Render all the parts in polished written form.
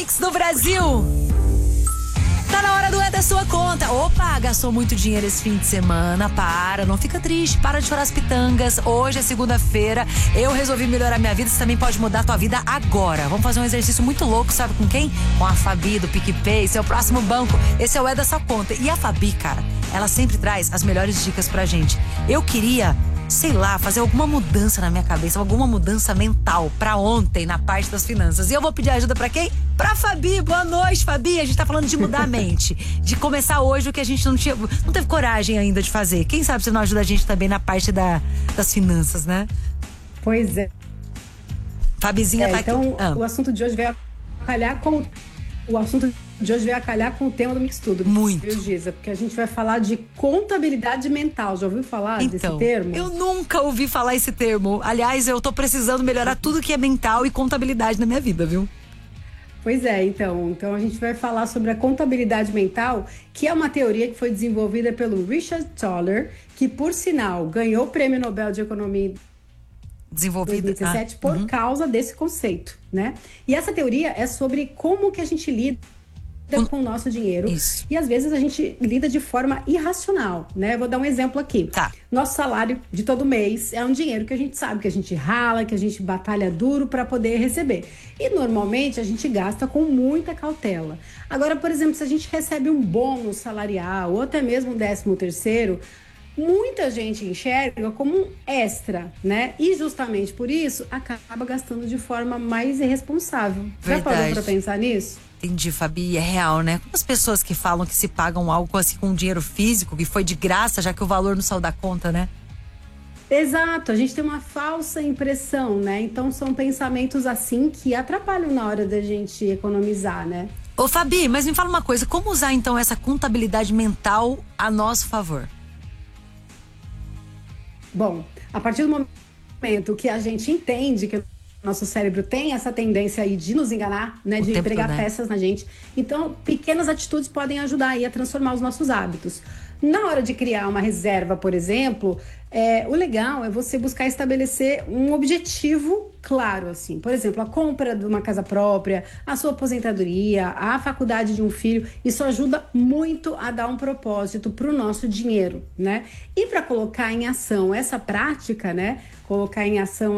Mix do Brasil. Tá na hora do É da Sua Conta. Opa, gastou muito dinheiro esse fim de semana. Não fica triste, para de chorar as pitangas. Hoje é segunda-feira, eu resolvi melhorar minha vida. Você também pode mudar a tua vida agora. Vamos fazer um exercício muito louco, sabe com quem? Com a Fabi do PicPay, seu próximo banco. Esse é o É da Sua Conta. E a Fabi, cara, ela sempre traz as melhores dicas pra gente. Eu queria, sei lá, fazer alguma mudança na minha cabeça, alguma mudança mental pra ontem na parte das finanças. E eu vou pedir ajuda pra quem? Pra Fabi. Boa noite, Fabi. A gente tá falando de mudar a mente, de começar hoje o que a gente não teve coragem ainda de fazer. Quem sabe você não ajuda a gente também na parte das finanças, né? Pois é. Fabizinha tá então, aqui. O assunto de hoje veio a calhar com o tema do Mix Tudo. Muito. Viu, Giza? Porque a gente vai falar de contabilidade mental. Já ouviu falar desse termo? Eu nunca ouvi falar esse termo. Aliás, eu tô precisando melhorar tudo que é mental e contabilidade na minha vida, viu? Pois é, então a gente vai falar sobre a contabilidade mental, que é uma teoria que foi desenvolvida pelo Richard Thaler, que, por sinal, ganhou o Prêmio Nobel de Economia desenvolvida em 2017 por causa desse conceito, né? E essa teoria é sobre como que a gente lida com o nosso dinheiro. Isso. E às vezes a gente lida de forma irracional, né? Vou dar um exemplo aqui. Tá. Nosso salário de todo mês é um dinheiro que a gente sabe, que a gente rala, que a gente batalha duro para poder receber. E normalmente a gente gasta com muita cautela. Agora, por exemplo, se a gente recebe um bônus salarial ou até mesmo um 13º, muita gente enxerga como um extra, né? E justamente por isso acaba gastando de forma mais irresponsável. Verdade. Já parou pra pensar nisso? Entendi, Fabi, é real, né? Como as pessoas que falam que se pagam algo assim com dinheiro físico, que foi de graça, já que o valor não saiu da conta, né? Exato, a gente tem uma falsa impressão, né? Então são pensamentos assim que atrapalham na hora da gente economizar, né? Ô, Fabi, mas me fala uma coisa, como usar então essa contabilidade mental a nosso favor? Bom, a partir do momento que a gente entende que o nosso cérebro tem essa tendência aí de nos enganar, né, de pregar peças na gente. Então, pequenas atitudes podem ajudar aí a transformar os nossos hábitos. Na hora de criar uma reserva, por exemplo, o legal é você buscar estabelecer um objetivo claro, assim. Por exemplo, a compra de uma casa própria, a sua aposentadoria, a faculdade de um filho. Isso ajuda muito a dar um propósito para o nosso dinheiro, né? E para colocar em ação essa prática, né? Colocar em ação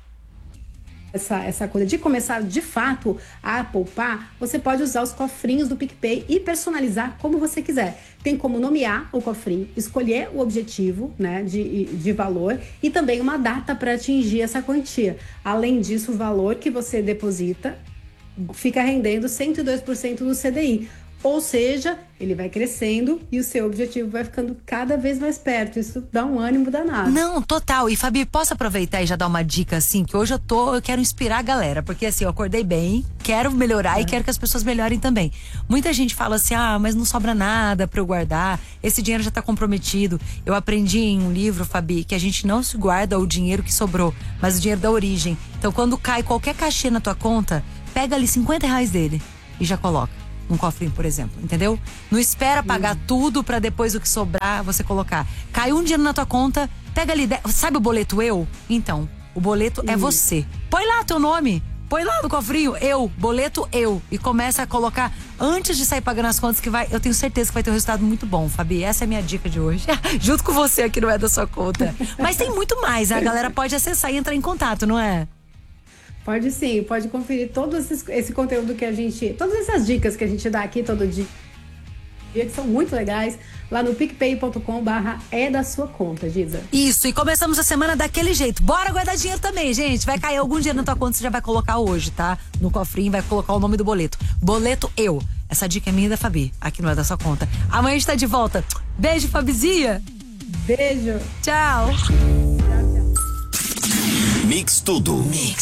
essa coisa de começar de fato a poupar, você pode usar os cofrinhos do PicPay e personalizar como você quiser. Tem como nomear o cofrinho, escolher o objetivo, né, de valor e também uma data para atingir essa quantia. Além disso, o valor que você deposita fica rendendo 102% do CDI. Ou seja, ele vai crescendo e o seu objetivo vai ficando cada vez mais perto. Isso dá um ânimo danado. Não, total. E Fabi, posso aproveitar e já dar uma dica assim? Que hoje eu quero inspirar a galera. Porque assim, eu acordei bem, quero melhorar e quero que as pessoas melhorem também. Muita gente fala assim, mas não sobra nada pra eu guardar. Esse dinheiro já tá comprometido. Eu aprendi em um livro, Fabi, que a gente não se guarda o dinheiro que sobrou, mas o dinheiro da origem. Então quando cai qualquer cachê na tua conta, pega ali R$50 dele e já coloca. Um cofrinho, por exemplo, entendeu? Não espera pagar tudo pra depois o que sobrar você colocar. Caiu um dinheiro na tua conta, pega ali, sabe o boleto eu? Então, o boleto é você. Põe lá teu nome, põe lá no cofrinho, boleto eu. E começa a colocar antes de sair pagando as contas, que eu tenho certeza que vai ter um resultado muito bom, Fabi. Essa é a minha dica de hoje. Junto com você aqui no É da Sua Conta. Mas tem muito mais, a galera pode acessar e entrar em contato, não é? Pode sim, pode conferir todo esse conteúdo que a gente... Todas essas dicas que a gente dá aqui todo dia, que são muito legais, lá no picpay.com/é da sua conta, Giza. Isso, e começamos a semana daquele jeito. Bora guardar dinheiro também, gente. Vai cair algum dinheiro na tua conta, você já vai colocar hoje, tá? No cofrinho, vai colocar o nome do boleto. Boleto eu. Essa dica é minha e da Fabi, aqui no É da Sua Conta. Amanhã a gente tá de volta. Beijo, Fabizinha. Beijo. Tchau. Mix Tudo. Mix.